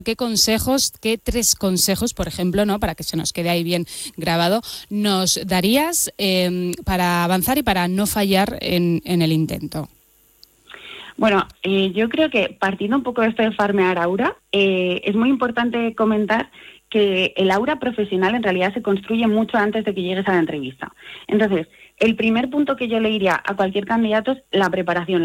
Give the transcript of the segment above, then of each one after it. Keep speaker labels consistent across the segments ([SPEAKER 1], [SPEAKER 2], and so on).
[SPEAKER 1] ¿Qué consejos, qué 3 consejos, por ejemplo, ¿no?, para que se nos quede ahí bien grabado, nos darías para avanzar y para no fallar en el intento?
[SPEAKER 2] Bueno, yo creo que partiendo un poco de esto de farmear aura, es muy importante comentar que el aura profesional en realidad se construye mucho antes de que llegues a la entrevista. Entonces, el primer punto que yo le diría a cualquier candidato es la preparación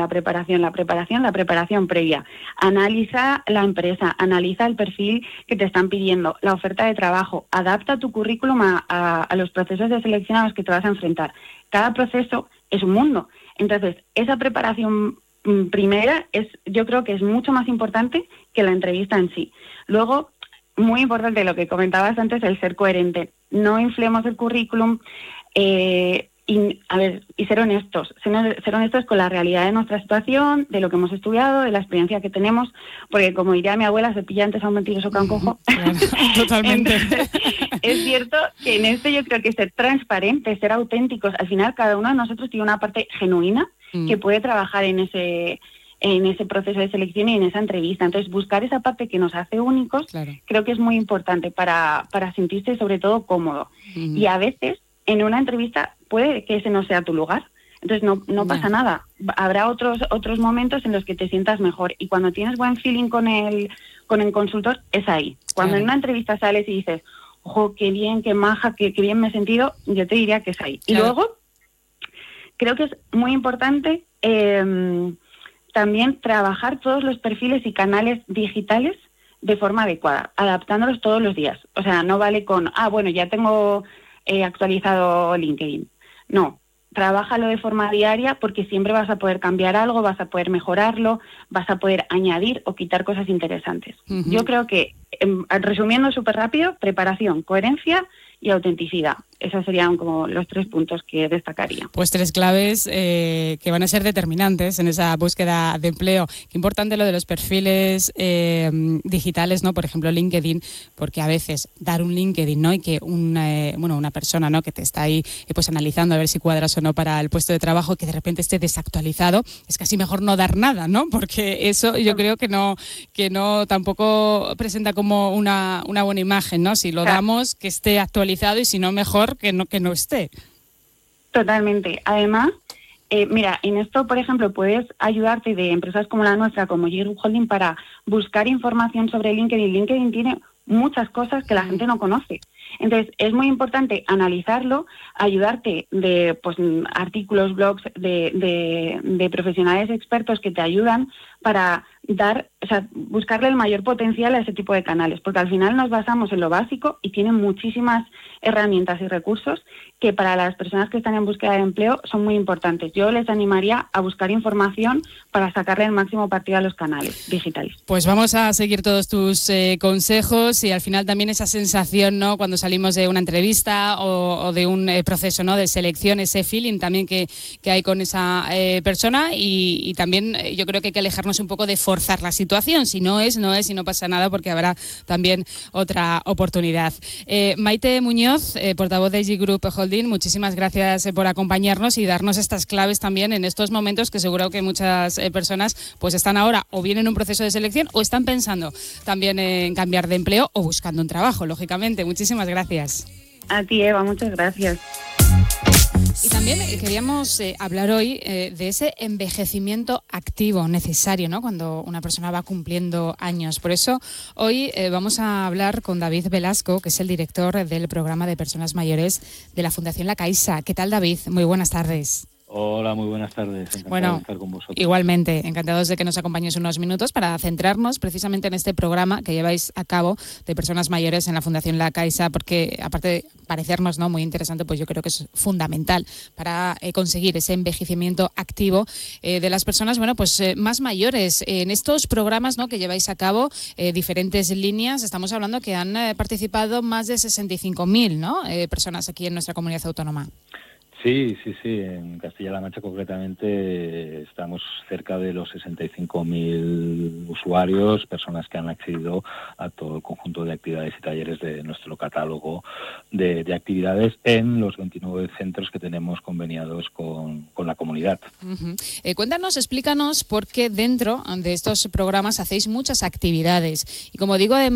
[SPEAKER 2] previa. Analiza la empresa, analiza el perfil que te están pidiendo, la oferta de trabajo, adapta tu currículum a los procesos de selección a los que te vas a enfrentar. Cada proceso es un mundo. Entonces, esa preparación primera yo creo que es mucho más importante que la entrevista en sí. Luego, muy importante lo que comentabas antes, el ser coherente. No inflemos el currículum y ser honestos. Ser honestos con la realidad de nuestra situación, de lo que hemos estudiado, de la experiencia que tenemos, porque como diría mi abuela, se pilla antes a un mentiroso que a un cojo.
[SPEAKER 1] Claro, totalmente.
[SPEAKER 2] Entonces, es cierto que en esto yo creo que ser transparentes, ser auténticos, al final cada uno de nosotros tiene una parte genuina que puede trabajar en ese proceso de selección y en esa entrevista. Entonces, buscar esa parte que nos hace únicos, claro, creo que es muy importante para sentirse sobre todo cómodo. Y a veces, en una entrevista, puede que ese no sea tu lugar. Entonces, no pasa nada. Habrá otros momentos en los que te sientas mejor. Y cuando tienes buen feeling con el consultor, es ahí. Cuando en una entrevista sales y dices, ojo, qué bien, qué maja, qué bien me he sentido, yo te diría que es ahí. Claro. Y luego, creo que es muy importante también trabajar todos los perfiles y canales digitales de forma adecuada, adaptándolos todos los días. O sea, no vale con, bueno, ya tengo actualizado LinkedIn. No, trabájalo de forma diaria porque siempre vas a poder cambiar algo, vas a poder mejorarlo, vas a poder añadir o quitar cosas interesantes. Yo creo que, resumiendo súper rápido, preparación, coherencia y autenticidad. Esos serían como los 3 puntos que destacaría.
[SPEAKER 1] Pues 3 claves que van a ser determinantes en esa búsqueda de empleo. Qué importante lo de los perfiles digitales, ¿no? Por ejemplo, LinkedIn, porque a veces dar un LinkedIn, ¿no?, y que una persona, ¿no?, que te está ahí pues analizando a ver si cuadras o no para el puesto de trabajo, que de repente esté desactualizado, es casi mejor no dar nada, ¿no? Porque eso yo creo que no tampoco presenta como una buena imagen, ¿no? Si lo damos, que esté actualizado, y si no, mejor que no esté.
[SPEAKER 2] Totalmente. Además, mira, en esto, por ejemplo, puedes ayudarte de empresas como la nuestra, como J-Group Holding, para buscar información sobre LinkedIn. LinkedIn tiene muchas cosas que la gente no conoce. Entonces, es muy importante analizarlo, ayudarte de artículos, blogs de profesionales expertos que te ayudan para buscarle el mayor potencial a ese tipo de canales, porque al final nos basamos en lo básico y tienen muchísimas herramientas y recursos que para las personas que están en búsqueda de empleo son muy importantes. Yo les animaría a buscar información para sacarle el máximo partido a los canales digitales.
[SPEAKER 1] Pues vamos a seguir todos tus consejos y al final también esa sensación, ¿no?, cuando salimos de una entrevista o de un proceso, ¿no?, de selección, ese feeling también que hay con esa persona y también yo creo que hay que alejarnos un poco de forzar la situación. Si no es y no pasa nada porque habrá también otra oportunidad. Maite Muñoz, portavoz de J-Group Holding, muchísimas gracias por acompañarnos y darnos estas claves también en estos momentos que seguro que muchas personas pues están ahora o bien en un proceso de selección o están pensando también en cambiar de empleo o buscando un trabajo, lógicamente. Muchísimas gracias.
[SPEAKER 2] A ti, Eva, muchas gracias.
[SPEAKER 1] Y también queríamos hablar hoy de ese envejecimiento activo necesario, ¿no?, cuando una persona va cumpliendo años. Por eso hoy vamos a hablar con David Velasco, que es el director del programa de personas mayores de la Fundación La Caixa. ¿Qué tal, David? Muy buenas tardes.
[SPEAKER 3] Hola, muy buenas tardes. Encantado de estar con vosotros.
[SPEAKER 1] Igualmente, encantados de que nos acompañes unos minutos para centrarnos precisamente en este programa que lleváis a cabo de personas mayores en la Fundación La Caixa, porque aparte de parecernos, ¿no?, muy interesante, pues yo creo que es fundamental para conseguir ese envejecimiento activo de las personas, más mayores. En estos programas, ¿no?, que lleváis a cabo, diferentes líneas, estamos hablando que han participado más de 65.000, ¿no?, personas aquí en nuestra comunidad autónoma.
[SPEAKER 3] Sí. En Castilla-La Mancha concretamente estamos cerca de los 65.000 usuarios, personas que han accedido a todo el conjunto de actividades y talleres de nuestro catálogo de actividades en los 29 centros que tenemos conveniados con la comunidad.
[SPEAKER 1] Cuéntanos, explícanos por qué dentro de estos programas hacéis muchas actividades. Y como digo, además,